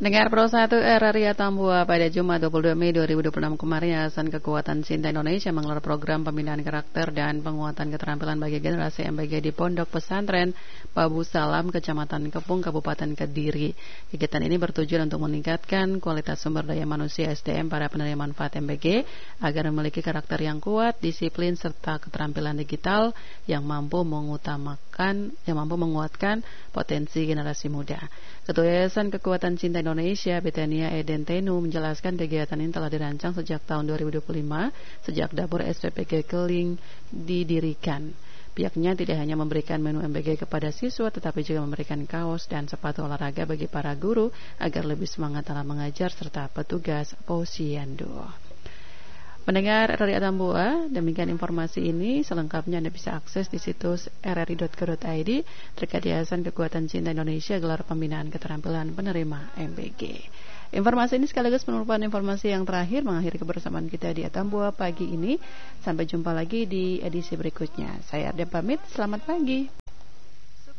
Dengar Pro 1 RRI Atambua pada Jumat 22 Mei 2026 kemarin, Yayasan Kekuatan Cinta Indonesia menggelar program pembinaan karakter dan penguatan keterampilan bagi generasi MBG di Pondok Pesantren Babu Salam, Kecamatan Kepung, Kabupaten Kediri. Kegiatan ini bertujuan untuk meningkatkan kualitas sumber daya manusia SDM para penerima manfaat MBG agar memiliki karakter yang kuat, disiplin, serta keterampilan digital yang mampu menguatkan potensi generasi muda. Ketua Yayasan Kekuatan Cinta Indonesia, Betania Eden Tenu, menjelaskan kegiatan ini telah dirancang sejak tahun 2025, sejak dapur SPPG Keling didirikan. Pihaknya tidak hanya memberikan menu MBG kepada siswa, tetapi juga memberikan kaos dan sepatu olahraga bagi para guru agar lebih semangat dalam mengajar, serta petugas posyandu. Mendengar RRI Atambua, demikian informasi ini. Selengkapnya Anda bisa akses di situs rri.co.id terkait Yayasan Kekuatan Cinta Indonesia gelar pembinaan keterampilan penerima MBG. Informasi ini sekaligus merupakan informasi yang terakhir mengakhiri kebersamaan kita di Atambua pagi ini. Sampai jumpa lagi di edisi berikutnya. Saya Arda pamit, selamat pagi.